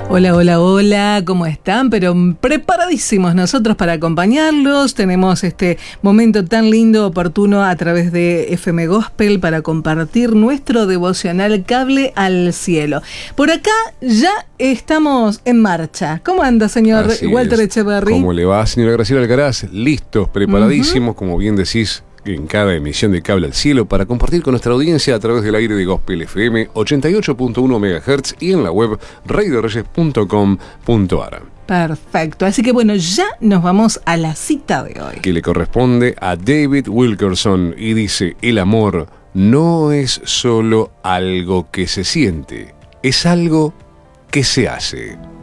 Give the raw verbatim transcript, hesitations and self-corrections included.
Hola, hola, hola, ¿cómo están? Pero preparadísimos nosotros para acompañarlos. Tenemos este momento tan lindo, oportuno a través de F M Gospel para compartir nuestro devocional Cable al Cielo. Por acá ya estamos en marcha. ¿Cómo anda, señor Así Walter es. Echeverry? ¿Cómo le va, señora Graciela Alcaraz? Listos, preparadísimos, uh-huh. como bien decís, en cada emisión de Cable al Cielo para compartir con nuestra audiencia a través del aire de Gospel F M ochenta y ocho punto uno megahertz y en la web rey de reyes punto com punto a r. Perfecto, así que bueno, ya nos vamos a la cita de hoy, que le corresponde a David Wilkerson y dice: el amor no es solo algo que se siente, es algo que se hace.